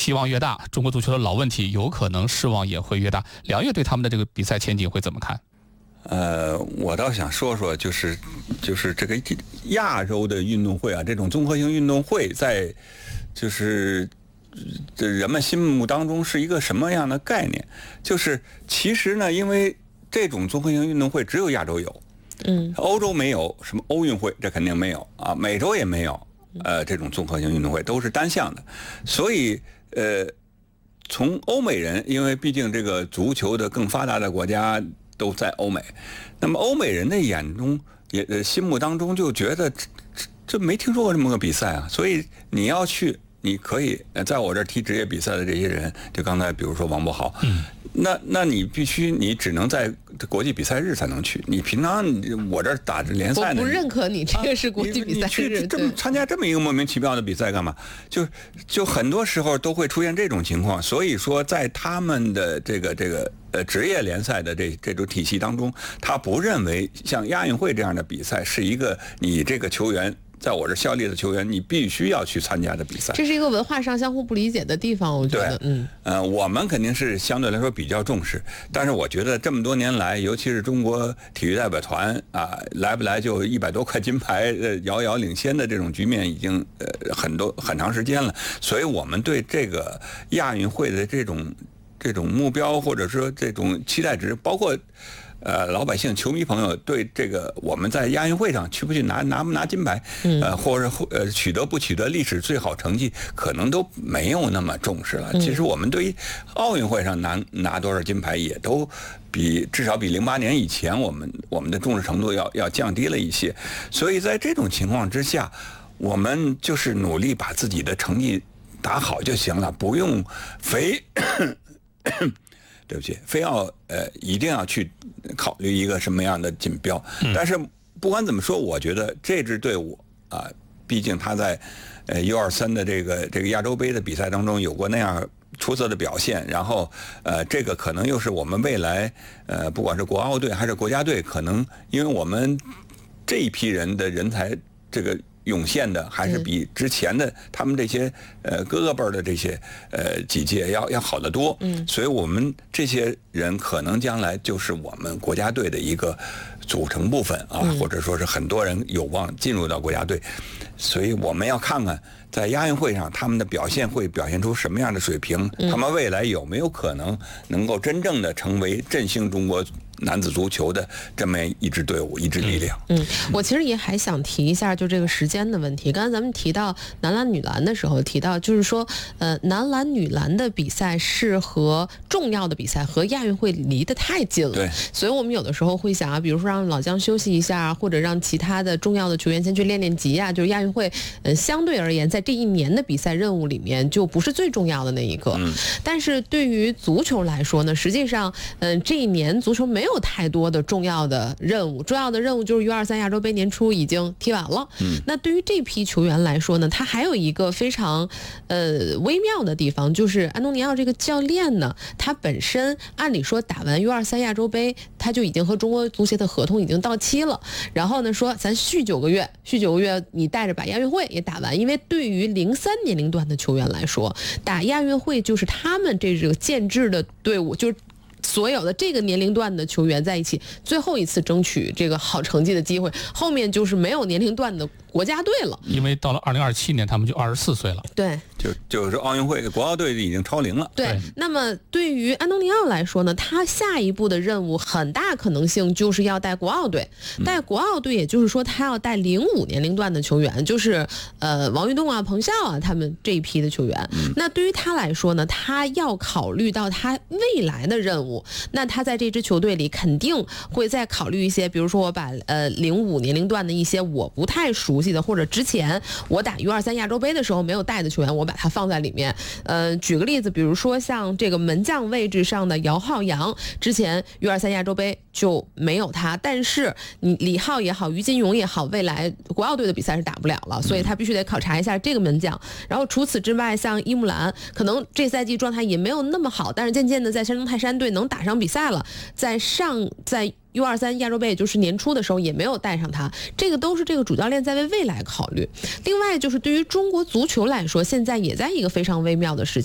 期望越大，中国足球的老问题有可能失望也会越大。梁越对他们的这个比赛前景会怎么看？ 我倒想说说，就是这个亚洲的运动会啊，这种综合性运动会在就是这人们心目当中是一个什么样的概念？就是其实呢，因为这种综合性运动会只有亚洲有，欧洲没有，什么欧运会这肯定没有啊，美洲也没有，这种综合性运动会都是单项的，所以从欧美人，因为毕竟这个足球的更发达的国家都在欧美，那么欧美人的眼中心目当中就觉得这没听说过这么个比赛啊，所以你要去，你可以在我这儿踢职业比赛的这些人，就刚才比如说王柏豪，那你必须你只能在国际比赛日才能去，你平常我这儿打着联赛呢， 我不认可你这个是国际比赛日， 你去参加这么一个莫名其妙的比赛干嘛？就很多时候都会出现这种情况，所以说在他们的这个职业联赛的这种体系当中，他不认为像亚运会这样的比赛是一个你这个球员在我这效力的球员你必须要去参加的比赛。 这是一个文化上相互不理解的地方，我觉得。 我们肯定是相对来说比较重视，但是我觉得这么多年来，尤其是中国体育代表团啊，来不来就100多块金牌，遥遥领先的这种局面已经很长时间了，所以我们对这个亚运会的这种目标或者说这种期待值，包括老百姓球迷朋友对这个我们在亚运会上去不去拿不拿金牌，或者取得不取得历史最好成绩，可能都没有那么重视了。其实我们对于奥运会上拿多少金牌，也都至少比08年以前我们的重视程度要降低了一些。所以在这种情况之下，我们就是努力把自己的成绩打好就行了，不用对不起，非要一定要去考虑一个什么样的锦标。但是不管怎么说，我觉得这支队伍啊，毕竟他在U23的这个亚洲杯的比赛当中有过那样出色的表现，然后这个可能又是我们未来不管是国奥队还是国家队，可能因为我们这一批人的人才这个涌现的还是比之前的他们这些哥哥辈儿的这些几届要好得多，所以我们这些人可能将来就是我们国家队的一个组成部分啊，或者说是很多人有望进入到国家队，所以我们要看看在亚运会上他们的表现会表现出什么样的水平，他们未来有没有可能能够真正的成为振兴中国男子足球的这么一支队伍，一支力量。 我其实也还想提一下就这个时间的问题。刚才咱们提到男篮女篮的时候提到，就是说男篮女篮的比赛是和重要的比赛和亚运会离得太近了， 对， 所以我们有的时候会想啊，比如说让老将休息一下，或者让其他的重要的球员先去练练级啊，就是亚运会相对而言在这一年的比赛任务里面就不是最重要的那一个。但是对于足球来说呢，实际上这一年足球没有太多的重要的任务，重要的任务就是 U23 亚洲杯年初已经踢完了。那对于这批球员来说呢，他还有一个非常微妙的地方，就是安东尼奥这个教练呢，他本身按理说打完 U23 亚洲杯他就已经和中国足协的合同已经到期了，然后呢说咱续9个月你带着把亚运会也打完，因为对于03年龄段的球员来说，打亚运会就是他们这个建制的队伍，就是所有的这个年龄段的球员在一起最后一次争取这个好成绩的机会，后面就是没有年龄段的国家队了， 因为到了2027年他们就24岁了。 对， 就是奥运会国奥队已经超龄了。 对，那么对于安东尼奥来说呢，他下一步的任务很大可能性就是要带国奥队，带国奥队，也就是说他要带05年龄段的球员，就是王玉栋啊、彭笑啊他们这一批的球员。那对于他来说呢，他要考虑到他未来的任务，那他在这支球队里肯定会再考虑一些，比如说我把05年龄段的一些我不太熟悉的，或者之前我打 U23 亚洲杯的时候没有带的球员，我把它放在里面。举个例子，比如说像这个门将位置上的姚浩洋，之前 U23 亚洲杯就没有他，但是你李浩也好，于金勇也好，未来国奥队的比赛是打不了了，所以他必须得考察一下这个门将。然后除此之外，像伊木兰可能这赛季状态也没有那么好，但是渐渐的在山东泰山队能打上比赛了，在U23 亚洲杯也就是年初的时候也没有带上他，这个都是这个主教练在为未来考虑。另外就是对于中国足球来说，现在也在一个非常微妙的时